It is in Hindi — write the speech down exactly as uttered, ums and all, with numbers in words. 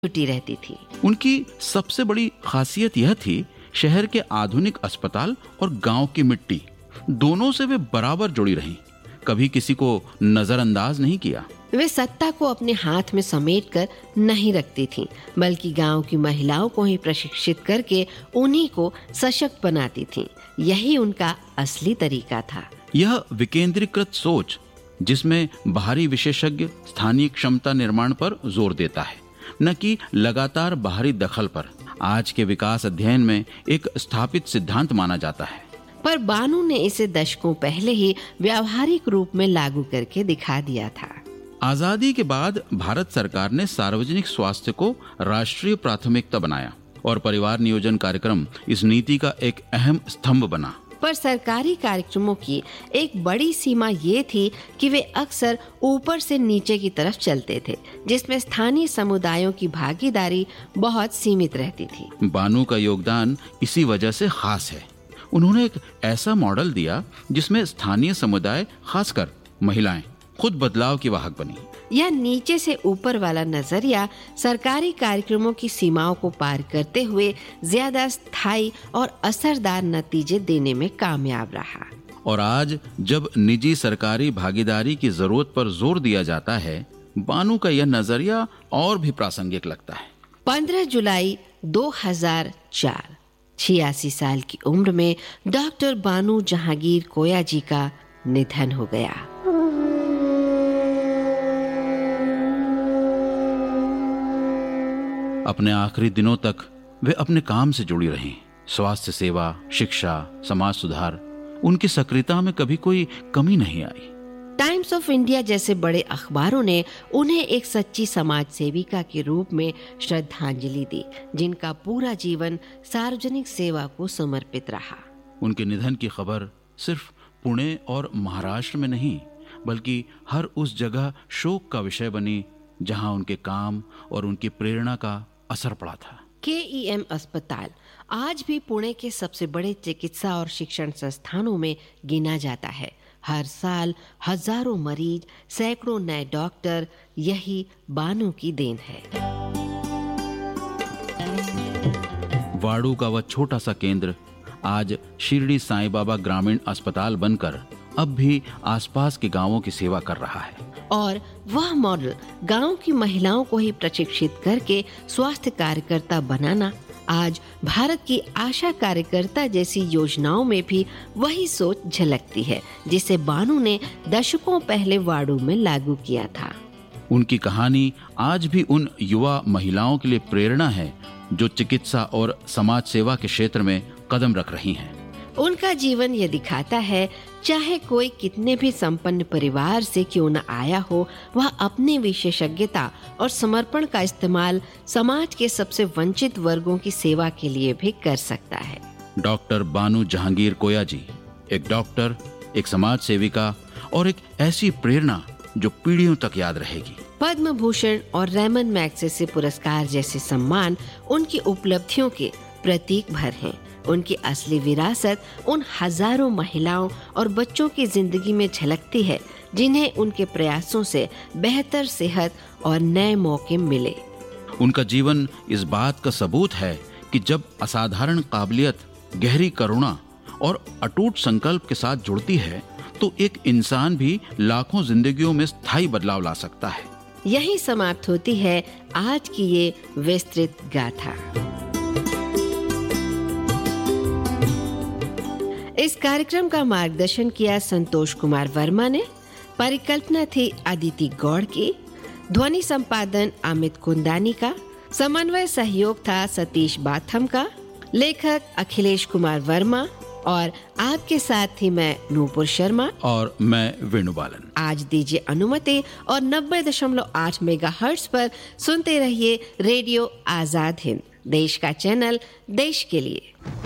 छुट्टी रहती थी। उनकी सबसे बड़ी खासियत यह थी शहर के आधुनिक अस्पताल और गांव की मिट्टी, दोनों से वे बराबर जुड़ी रहीं, कभी किसी को नजरअंदाज नहीं किया। वे सत्ता को अपने हाथ में समेटकर नहीं रखती थीं, बल्कि गांव की महिलाओं को ही प्रशिक्षित करके उन्हीं को सशक्त बनाती थीं। यही उनका असली तरीका था। यह विकेंद्रीकृत सोच, जिसमें बाहरी विशेषज्ञ स्थानीय क्षमता निर्माण पर जोर देता है, न कि लगातार बाहरी दखल पर, आज के विकास अध्ययन में एक स्थापित सिद्धांत माना जाता है। पर बानू ने इसे दशकों पहले ही व्यावहारिक रूप में लागू करके दिखा दिया था। आजादी के बाद भारत सरकार ने सार्वजनिक स्वास्थ्य को राष्ट्रीय प्राथमिकता बनाया और परिवार नियोजन कार्यक्रम इस नीति का एक अहम स्तंभ बना। पर सरकारी कार्यक्रमों की एक बड़ी सीमा ये थी कि वे अक्सर ऊपर से नीचे की तरफ चलते थे, जिसमें स्थानीय समुदायों की भागीदारी बहुत सीमित रहती थी। बानू का योगदान इसी वजह से खास है। उन्होंने एक ऐसा मॉडल दिया जिसमें स्थानीय समुदाय, खासकर महिलाएं, खुद बदलाव की वाहक बनी। यह नीचे से ऊपर वाला नजरिया सरकारी कार्यक्रमों की सीमाओं को पार करते हुए ज्यादा स्थायी और असरदार नतीजे देने में कामयाब रहा। और आज जब निजी सरकारी भागीदारी की जरूरत पर जोर दिया जाता है, बानू का यह नजरिया और भी प्रासंगिक लगता है। पंद्रह जुलाई दो हज़ार चार, छियासी साल की उम्र में डॉक्टर बानू जहांगीर कोया जी का निधन हो गया। अपने आखिरी दिनों तक वे अपने काम से जुड़ी रहीं। स्वास्थ्य सेवा, शिक्षा, समाज सुधार, उनकी सक्रियता में कभी कोई कमी नहीं आई। टाइम्स ऑफ इंडिया जैसे बड़े अखबारों ने उन्हें एक सच्ची समाज सेविका के रूप में श्रद्धांजलि दी, जिनका पूरा जीवन सार्वजनिक सेवा को समर्पित रहा। उनके निधन की खबर सिर्फ पुणे और महाराष्ट्र में नहीं, बल्कि हर उस जगह शोक का विषय बनी जहां उनके काम और उनकी प्रेरणा का असर पड़ा था। के ई एम अस्पताल आज भी पुणे के सबसे बड़े चिकित्सा और शिक्षण संस्थानों में गिना जाता है। हर साल हजारों मरीज, सैकड़ों नए डॉक्टर, यही बानू की देन है। वाड़ू का वह छोटा सा केंद्र आज शिरडी साईं बाबा ग्रामीण अस्पताल बनकर अब भी आसपास के गांवों की सेवा कर रहा है। और वह मॉडल गांव की महिलाओं को ही प्रशिक्षित करके स्वास्थ्य कार्यकर्ता बनाना, आज भारत की आशा कार्यकर्ता जैसी योजनाओं में भी वही सोच झलकती है, जिसे बानू ने दशकों पहले वाड़ू में लागू किया था। उनकी कहानी आज भी उन युवा महिलाओं के लिए प्रेरणा है जो चिकित्सा और समाज सेवा के क्षेत्र में कदम रख रही हैं। उनका जीवन ये दिखाता है, चाहे कोई कितने भी संपन्न परिवार से क्यों न आया हो, वह अपनी विशेषज्ञता और समर्पण का इस्तेमाल समाज के सबसे वंचित वर्गों की सेवा के लिए भी कर सकता है। डॉक्टर बानू जहांगीर कोया जी एक डॉक्टर, एक समाज सेविका और एक ऐसी प्रेरणा जो पीढ़ियों तक याद रहेगी। पद्म भूषण और रेमन मैग्सेसे पुरस्कार जैसे सम्मान उनकी उपलब्धियों के प्रतीक भर हैं। उनकी असली विरासत उन हजारों महिलाओं और बच्चों की जिंदगी में झलकती है, जिन्हें उनके प्रयासों से बेहतर सेहत और नए मौके मिले। उनका जीवन इस बात का सबूत है कि जब असाधारण काबिलियत, गहरी करुणा और अटूट संकल्प के साथ जुड़ती है, तो एक इंसान भी लाखों जिंदगियों में स्थायी बदलाव ला सकता है। यही समाप्त होती है आज की ये विस्तृत गाथा। इस कार्यक्रम का मार्गदर्शन किया संतोष कुमार वर्मा ने। परिकल्पना थी अदिति गौड़ की। ध्वनि संपादन अमित कुंदानी का। समन्वय सहयोग था सतीश बाथम का। लेखक अखिलेश कुमार वर्मा और आपके साथ थी मैं नूपुर शर्मा और मैं वेणुबालन। आज दीजिए अनुमति और नब्बे दशमलव आठ मेगा हर्ट्ज पर सुनते रहिए रेडियो आजाद हिंद, देश का चैनल देश के लिए।